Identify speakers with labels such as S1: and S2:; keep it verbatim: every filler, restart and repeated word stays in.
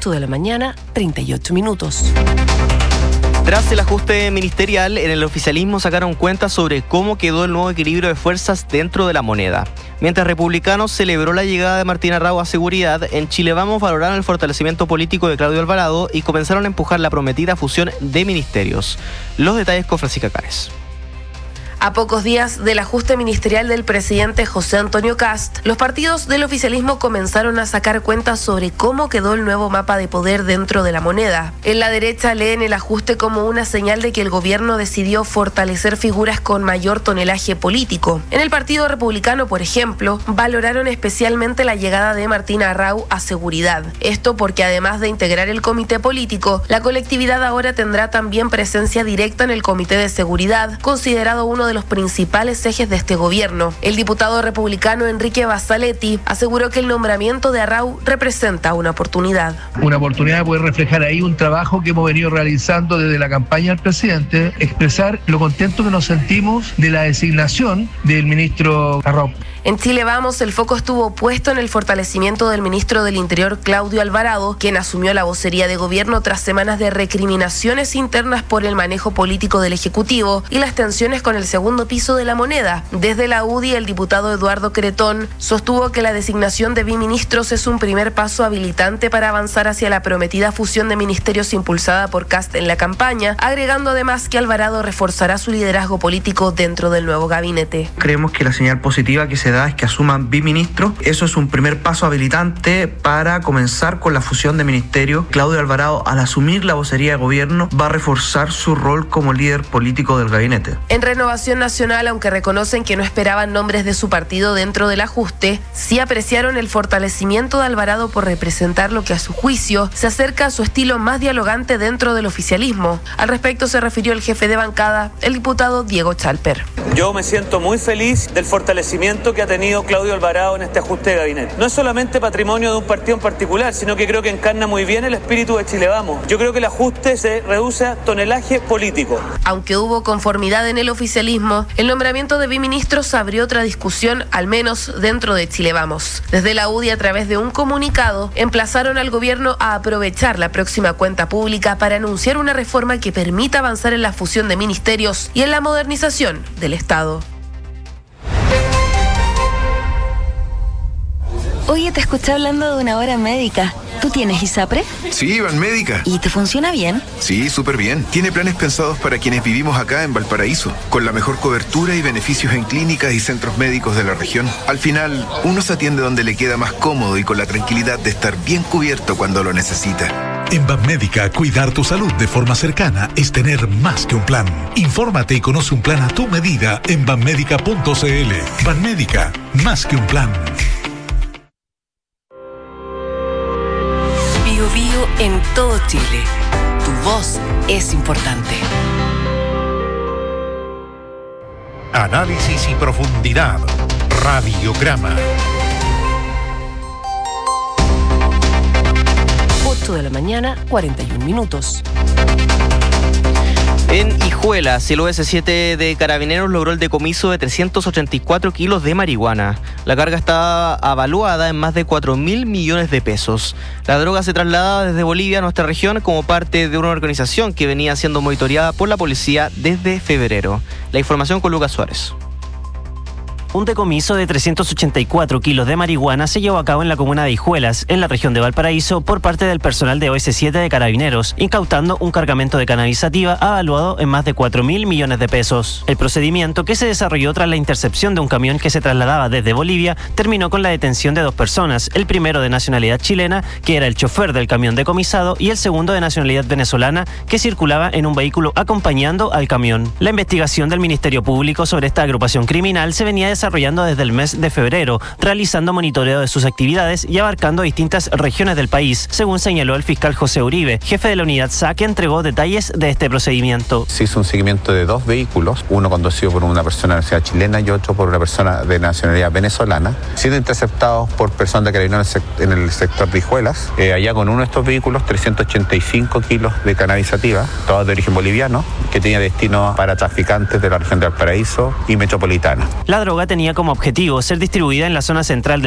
S1: ocho de la mañana, treinta y ocho minutos.
S2: Tras el ajuste ministerial, en el oficialismo sacaron cuentas sobre cómo quedó el nuevo equilibrio de fuerzas dentro de la moneda. Mientras Republicanos celebró la llegada de Martín Arrau a Seguridad, en Chile Vamos valoraron el fortalecimiento político de Claudio Alvarado y comenzaron a empujar la prometida fusión de ministerios. Los detalles con Francisca Cares.
S3: A pocos días del ajuste ministerial del presidente José Antonio Kast, los partidos del oficialismo comenzaron a sacar cuentas sobre cómo quedó el nuevo mapa de poder dentro de la moneda. En la derecha leen el ajuste como una señal de que el gobierno decidió fortalecer figuras con mayor tonelaje político. En el Partido Republicano, por ejemplo, valoraron especialmente la llegada de Martín Arrau a Seguridad. Esto porque además de integrar el comité político, la colectividad ahora tendrá también presencia directa en el Comité de Seguridad, considerado uno de los principales ejes de este gobierno. El diputado republicano Enrique Basaletti aseguró que el nombramiento de Arrau representa una oportunidad.
S4: Una oportunidad de poder reflejar ahí un trabajo que hemos venido realizando desde la campaña del presidente, expresar lo contento que nos sentimos de la designación del ministro Arrau.
S3: En Chile Vamos, el foco estuvo puesto en el fortalecimiento del ministro del Interior, Claudio Alvarado, quien asumió la vocería de gobierno tras semanas de recriminaciones internas por el manejo político del Ejecutivo y las tensiones con el segundo piso de la moneda. Desde la U D I, el diputado Eduardo Cretón sostuvo que la designación de biministros es un primer paso habilitante para avanzar hacia la prometida fusión de ministerios impulsada por Kast en la campaña, agregando además que Alvarado reforzará su liderazgo político dentro del nuevo gabinete.
S5: Creemos que la señal positiva que se da es que asuman biministros. Eso es un primer paso habilitante para comenzar con la fusión de ministerios. Claudio Alvarado, al asumir la vocería de gobierno, va a reforzar su rol como líder político del gabinete.
S3: En Renovación Nacional, aunque reconocen que no esperaban nombres de su partido dentro del ajuste, sí apreciaron el fortalecimiento de Alvarado por representar lo que a su juicio se acerca a su estilo más dialogante dentro del oficialismo. Al respecto se refirió el jefe de bancada, el diputado Diego Chalper.
S6: Yo me siento muy feliz del fortalecimiento que ha tenido Claudio Alvarado en este ajuste de gabinete. No es solamente patrimonio de un partido en particular, sino que creo que encarna muy bien el espíritu de Chile Vamos. Yo creo que el ajuste se reduce a tonelaje político.
S3: Aunque hubo conformidad en el oficialismo, el nombramiento de biministros abrió otra discusión, al menos dentro de Chile Vamos. Desde la U D I, a través de un comunicado, emplazaron al gobierno a aprovechar la próxima cuenta pública para anunciar una reforma que permita avanzar en la fusión de ministerios y en la modernización del Estado.
S7: Oye, te escuché hablando de una hora médica. ¿Tú tienes ISAPRE?
S8: Sí, Banmédica.
S7: ¿Y te funciona bien?
S8: Sí, súper bien. Tiene planes pensados para quienes vivimos acá en Valparaíso, con la mejor cobertura y beneficios en clínicas y centros médicos de la región. Al final, uno se atiende donde le queda más cómodo y con la tranquilidad de estar bien cubierto cuando lo necesita.
S9: En Banmédica, cuidar tu salud de forma cercana es tener más que un plan. Infórmate y conoce un plan a tu medida en banmédica punto cl. Banmédica, más que un plan.
S1: Bio Bio en todo Chile. Tu voz es importante.
S10: Análisis y profundidad. Radiograma.
S1: ocho de la mañana, cuarenta y un minutos.
S2: En Hijuelas, el O S siete de Carabineros logró el decomiso de trescientos ochenta y cuatro kilos de marihuana. La carga está avaluada en más de cuatro mil millones de pesos. La droga se traslada desde Bolivia a nuestra región como parte de una organización que venía siendo monitoreada por la policía desde febrero. La información con Lucas Suárez.
S11: Un decomiso de trescientos ochenta y cuatro kilos de marihuana se llevó a cabo en la comuna de Hijuelas, en la región de Valparaíso, por parte del personal de O S siete de Carabineros, incautando un cargamento de cannabis sativa avaluado en más de cuatro mil millones de pesos. El procedimiento, que se desarrolló tras la intercepción de un camión que se trasladaba desde Bolivia, terminó con la detención de dos personas, el primero de nacionalidad chilena, que era el chofer del camión decomisado, y el segundo de nacionalidad venezolana, que circulaba en un vehículo acompañando al camión. La investigación del Ministerio Público sobre esta agrupación criminal se venía desarrollando desde el mes de febrero, realizando monitoreo de sus actividades y abarcando distintas regiones del país, según señaló el fiscal José Uribe, jefe de la unidad S A, que entregó detalles de este procedimiento.
S12: Se hizo un seguimiento de dos vehículos, uno conducido por una persona de nacionalidad chilena y otro por una persona de nacionalidad venezolana, siendo interceptados por personas de Carabineros en el sector de Hijuelas. Eh, allá con uno de estos vehículos, trescientos ochenta y cinco kilos de cannabis sativa, todos de origen boliviano, que tenía destino para traficantes de la región de Valparaíso y metropolitana.
S11: La droga tenía como objetivo ser distribuida en la zona central del